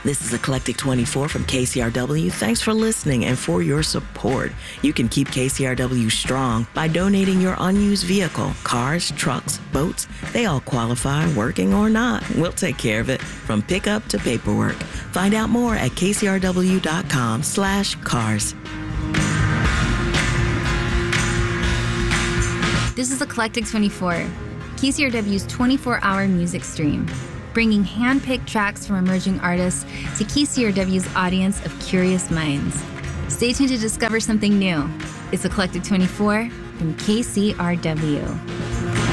This is Eclectic 24 from KCRW. Thanks for listening and for your support. You can keep KCRW strong by donating your unused vehicle. Cars, trucks, boats, they all qualify, working or not. We'll take care of it from pickup to paperwork. Find out more at kcrw.com/cars. This is Eclectic 24, KCRW's 24-hour music stream, bringing hand-picked tracks from emerging artists to KCRW's audience of curious minds. Stay tuned to discover something new. It's Eclectic 24 from KCRW.